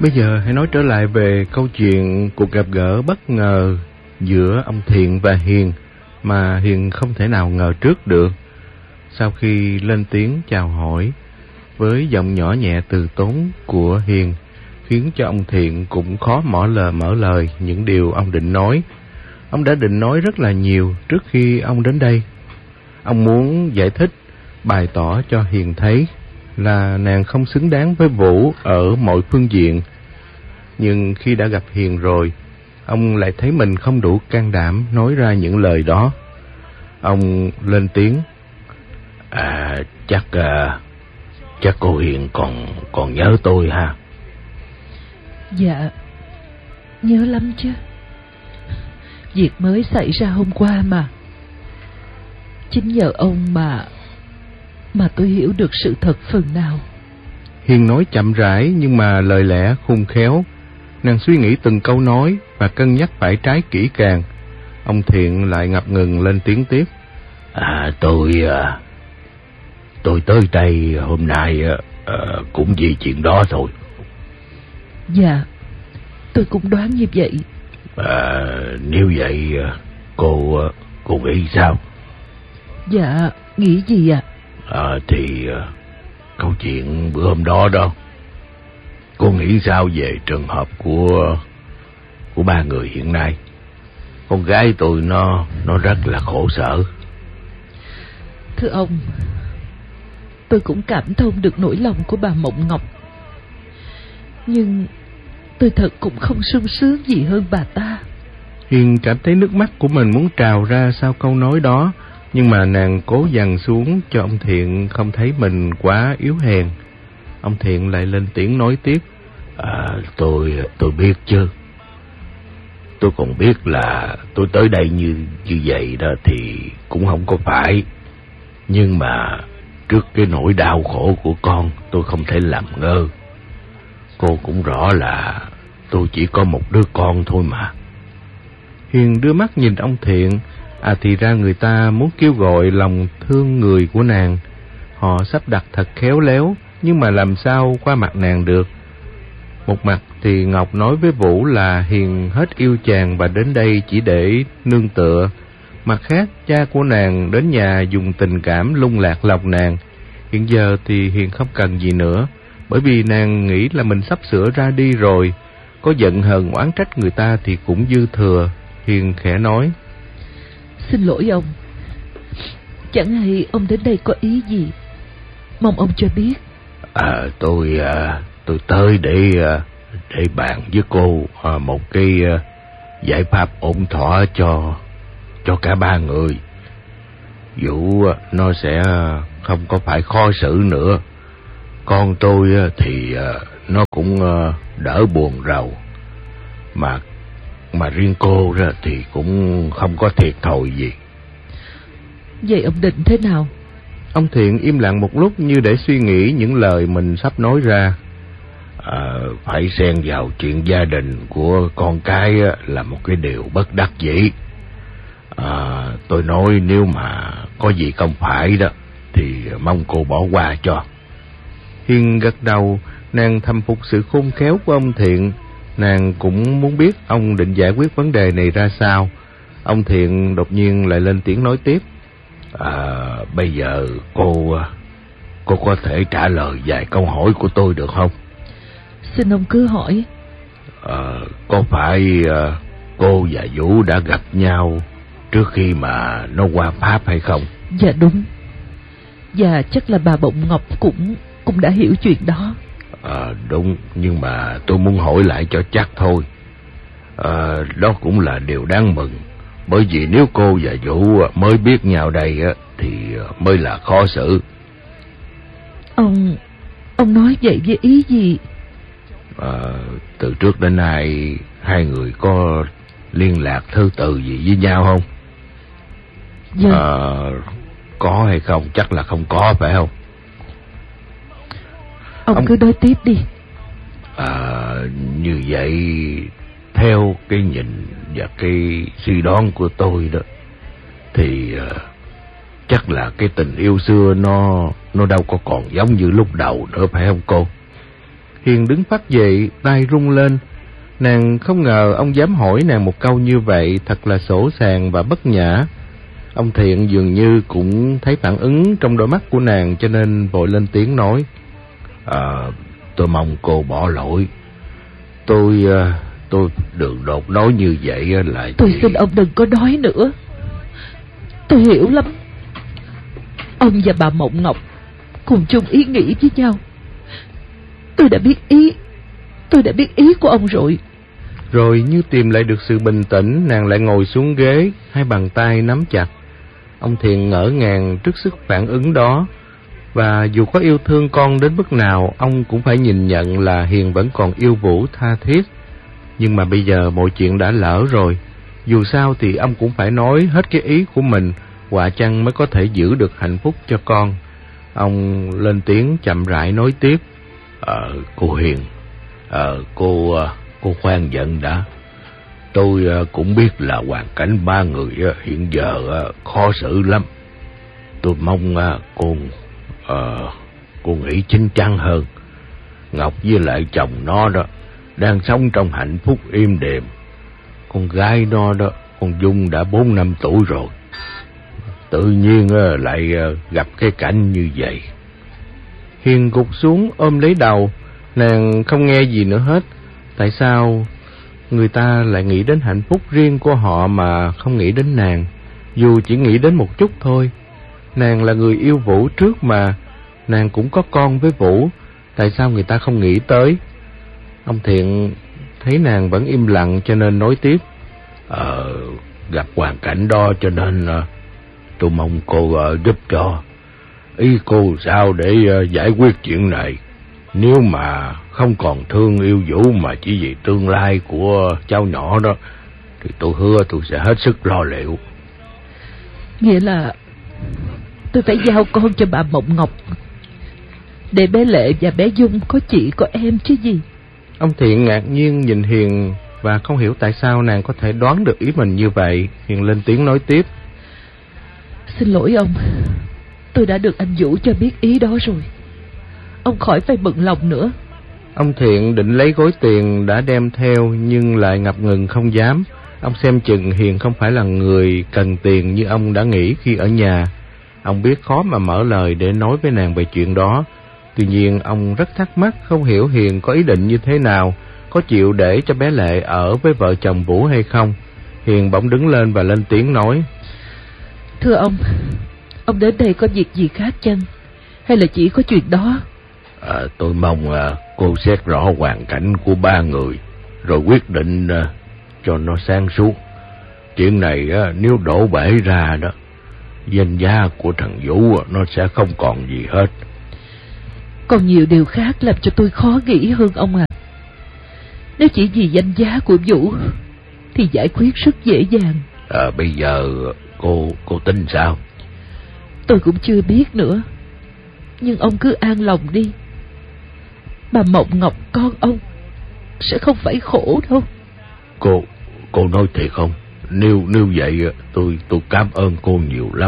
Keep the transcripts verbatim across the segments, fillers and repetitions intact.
Bây giờ hãy nói trở lại về câu chuyện cuộc gặp gỡ bất ngờ giữa ông Thiện và Hiền mà Hiền không thể nào ngờ trước được. Sau khi lên tiếng chào hỏi với giọng nhỏ nhẹ từ tốn của Hiền, khiến cho ông Thiện cũng khó mở lời mở lời những điều ông định nói. Ông đã định nói rất là nhiều trước khi ông đến đây. Ông muốn giải thích, bày tỏ cho Hiền thấy là nàng không xứng đáng với Vũ ở mọi phương diện. Nhưng khi đã gặp Hiền rồi, ông lại thấy mình không đủ can đảm nói ra những lời đó. Ông lên tiếng: À, chắc à, chắc cô Hiền còn còn nhớ tôi ha? Dạ, nhớ lắm chứ. Việc mới xảy ra hôm qua mà. Chính nhờ ông mà Mà tôi hiểu được sự thật phần nào. Hiền nói chậm rãi nhưng mà lời lẽ khôn khéo. Nàng suy nghĩ từng câu nói và cân nhắc phải trái kỹ càng. Ông Thiện lại ngập ngừng lên tiếng tiếp: À, tôi à, tôi tới đây hôm nay à, cũng vì chuyện đó thôi. Dạ, tôi cũng đoán như vậy. À, nếu vậy cô cô nghĩ sao? Dạ, nghĩ gì ạ? À? À, thì à, câu chuyện bữa hôm đó đó, cô nghĩ sao về trường hợp của của ba người hiện nay? Con gái tôi nó nó rất là khổ sở. Thưa ông, tôi cũng cảm thông được nỗi lòng của bà Mộng Ngọc, nhưng tôi thật cũng không sung sướng gì hơn bà ta. Hiền cảm thấy nước mắt của mình muốn trào ra sau câu nói đó, nhưng mà nàng cố dằn xuống cho ông Thiện không thấy mình quá yếu hèn. Ông Thiện lại lên tiếng nói tiếp: À, tôi tôi biết chứ. Tôi còn biết là tôi tới đây như như vậy đó thì cũng không có phải. Nhưng mà trước cái nỗi đau khổ của con, tôi không thể làm ngơ. Cô cũng rõ là tôi chỉ có một đứa con thôi mà. Hiền đưa mắt nhìn ông Thiện. À, thì ra người ta muốn kêu gọi lòng thương người của nàng. Họ sắp đặt thật khéo léo, nhưng mà làm sao qua mặt nàng được. Một mặt thì Ngọc nói với Vũ là Hiền hết yêu chàng và đến đây chỉ để nương tựa. Mặt khác, cha của nàng đến nhà dùng tình cảm lung lạc lòng nàng. Hiện giờ thì Hiền không cần gì nữa, bởi vì nàng nghĩ là mình sắp sửa ra đi rồi. Có giận hờn oán trách người ta thì cũng dư thừa. Hiền khẽ nói: Xin lỗi ông, chẳng hay ông đến đây có ý gì, mong ông cho biết. À, tôi à, tôi tới để để bàn với cô à, một cái à, giải pháp ổn thỏa cho cho cả ba người. Vũ à, nó sẽ không có phải khó xử nữa. Con tôi à, thì à, nó cũng à, đỡ buồn rầu, mà mà riêng cô ra thì cũng không có thiệt thòi gì. Vậy ông định thế nào? Ông Thiện im lặng một lúc như để suy nghĩ những lời mình sắp nói ra. À, phải xen vào chuyện gia đình của con cái là một cái điều bất đắc dĩ. À, tôi nói nếu mà có gì không phải đó thì mong cô bỏ qua cho. Hiền gật đầu. Nàng thầm phục sự khôn khéo của ông Thiện. Nàng cũng muốn biết ông định giải quyết vấn đề này ra sao. Ông Thiện đột nhiên lại lên tiếng nói tiếp: À, bây giờ cô cô có thể trả lời vài câu hỏi của tôi được không? Xin ông cứ hỏi. À, có phải à, cô và Vũ đã gặp nhau trước khi mà nó qua Pháp hay không? Dạ đúng. Và chắc là bà Bộng Ngọc cũng cũng đã hiểu chuyện đó. À, đúng, nhưng mà tôi muốn hỏi lại cho chắc thôi. À, đó cũng là điều đáng mừng, bởi vì nếu cô và Vũ mới biết nhau đây thì mới là khó xử. Ông ông nói vậy với ý gì? À, từ trước đến nay hai người có liên lạc thư từ gì với nhau không? Dạ. À, có hay không? Chắc là không có, phải không? Ông, ông cứ nói tiếp đi. À, như vậy theo cái nhìn và cái suy đoán của tôi đó thì uh, chắc là cái tình yêu xưa nó nó đâu có còn giống như lúc đầu nữa, phải không cô? Hiền đứng phắt dậy, tay rung lên. Nàng không ngờ ông dám hỏi nàng một câu như vậy, thật là sỗ sàng và bất nhã. Ông Thiện dường như cũng thấy phản ứng trong đôi mắt của nàng, cho nên vội lên tiếng nói: À, tôi mong cô bỏ lỗi. Tôi tôi đường đột nói như vậy là Tôi gì? xin ông đừng có nói nữa. Tôi hiểu lắm. Ông và bà Mộng Ngọc cùng chung ý nghĩ với nhau. Tôi đã biết ý Tôi đã biết ý của ông rồi. Rồi như tìm lại được sự bình tĩnh, nàng lại ngồi xuống ghế, hai bàn tay nắm chặt. Ông Thiện ngỡ ngàng trước sức phản ứng đó, và dù có yêu thương con đến mức nào, ông cũng phải nhìn nhận là Hiền vẫn còn yêu Vũ tha thiết. Nhưng mà bây giờ mọi chuyện đã lỡ rồi, dù sao thì ông cũng phải nói hết cái ý của mình, họa chăng mới có thể giữ được hạnh phúc cho con. Ông lên tiếng chậm rãi nói tiếp: Ờ, cô Hiền, ờ, cô, cô khoan giận đã. Tôi cũng biết là hoàn cảnh ba người hiện giờ khó xử lắm. Tôi mong cô, ờ, cô nghĩ chín chắn hơn. Ngọc với lại chồng nó đó đang sống trong hạnh phúc êm đềm. Con gái nó đó, con Dung đã bốn năm tuổi rồi, tự nhiên lại gặp cái cảnh như vậy. Hiền gục xuống ôm lấy đầu, nàng không nghe gì nữa hết. Tại sao người ta lại nghĩ đến hạnh phúc riêng của họ mà không nghĩ đến nàng, dù chỉ nghĩ đến một chút thôi? Nàng là người yêu Vũ trước mà, nàng cũng có con với Vũ, tại sao người ta không nghĩ tới? Ông Thiện thấy nàng vẫn im lặng cho nên nói tiếp: Ờ, gặp hoàn cảnh đó cho nên uh, tôi mong cô uh, giúp cho. Ý cô sao để uh, giải quyết chuyện này? Nếu mà không còn thương yêu Vũ mà chỉ vì tương lai của cháu nhỏ đó, thì tôi hứa tôi sẽ hết sức lo liệu. Nghĩa là tôi phải giao con cho bà Mộng Ngọc, để bé Lệ và bé Dung có chị có em chứ gì. Ông Thiện ngạc nhiên nhìn Hiền và không hiểu tại sao nàng có thể đoán được ý mình như vậy. Hiền lên tiếng nói tiếp: Xin lỗi ông, tôi đã được anh Vũ cho biết ý đó rồi. Ông khỏi phải bận lòng nữa. Ông Thiện định lấy gói tiền đã đem theo nhưng lại ngập ngừng không dám. Ông xem chừng Hiền không phải là người cần tiền như ông đã nghĩ khi ở nhà. Ông biết khó mà mở lời để nói với nàng về chuyện đó. Tuy nhiên ông rất thắc mắc không hiểu Hiền có ý định như thế nào, có chịu để cho bé Lệ ở với vợ chồng Vũ hay không. Hiền bỗng đứng lên và lên tiếng nói: Thưa ông, ông đến đây có việc gì khác chăng, hay là chỉ có chuyện đó? À, tôi mong à, cô xét rõ hoàn cảnh của ba người rồi quyết định à, cho nó sáng suốt. Chuyện này à, nếu đổ bể ra đó, danh giá của thằng Vũ à, nó sẽ không còn gì hết. Còn nhiều điều khác làm cho tôi khó nghĩ hơn ông à. Nếu chỉ vì danh giá của Vũ thì giải quyết rất dễ dàng. À, bây giờ cô cô tính sao? Tôi cũng chưa biết nữa, nhưng ông cứ an lòng đi. Bà Mộng Ngọc con ông sẽ không phải khổ đâu. Cô cô nói thiệt không? Nếu nếu vậy tôi tôi cảm ơn cô nhiều lắm.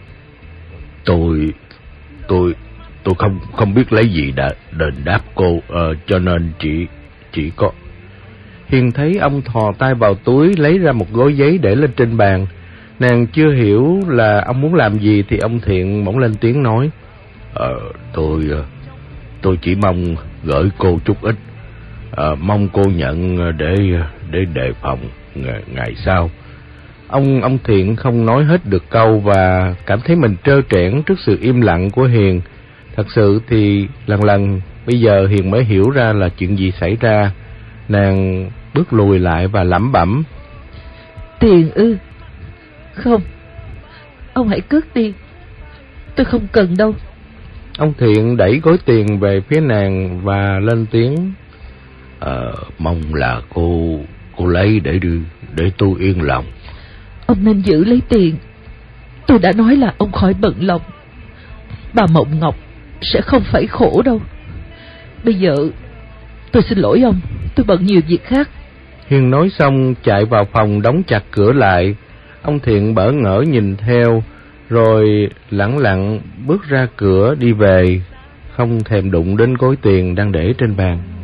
Tôi tôi tôi không không biết lấy gì đã đền đáp cô, uh, cho nên chỉ chỉ có. Hiền thấy ông thò tay vào túi lấy ra một gói giấy để lên trên bàn. Nàng chưa hiểu là ông muốn làm gì thì ông Thiện bỗng lên tiếng nói: Ờ, tôi tôi chỉ mong gửi cô chút ít, à, mong cô nhận để để đề phòng ngày, ngày sau. Ông ông Thiện không nói hết được câu và cảm thấy mình trơ trẽn trước sự im lặng của Hiền. Thật sự thì lần lần bây giờ Hiền mới hiểu ra là chuyện gì xảy ra. Nàng bước lùi lại và lẩm bẩm: Tiền ư? Không, ông hãy cất đi, tôi không cần đâu. Ông Thiện đẩy gói tiền về phía nàng và lên tiếng: Ờ, mong là cô cô lấy để đưa để tôi yên lòng. Ông nên giữ lấy tiền. Tôi đã nói là ông khỏi bận lòng. Bà Mộng Ngọc sẽ không phải khổ đâu. Bây giờ tôi xin lỗi ông, tôi bận nhiều việc khác. Hiền nói xong chạy vào phòng đóng chặt cửa lại. Ông Thiện bỡ ngỡ nhìn theo, rồi lẳng lặng bước ra cửa đi về, không thèm đụng đến gói tiền đang để trên bàn.